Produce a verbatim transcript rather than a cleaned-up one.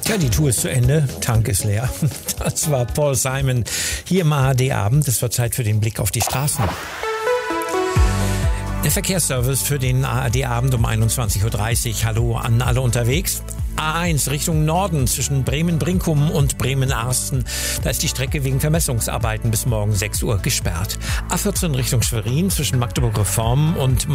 Ja, die Tour ist zu Ende, Tank ist leer. Das war Paul Simon hier im A R D-Abend. Es wird Zeit für den Blick auf die Straßen. Der Verkehrsservice für den A R D-Abend um einundzwanzig Uhr dreißig. Hallo an alle unterwegs. A eins Richtung Norden zwischen Bremen-Brinkum und Bremen-Arsten. Da ist die Strecke wegen Vermessungsarbeiten bis morgen sechs Uhr gesperrt. A vierzehn Richtung Schwerin zwischen Magdeburg-Reform und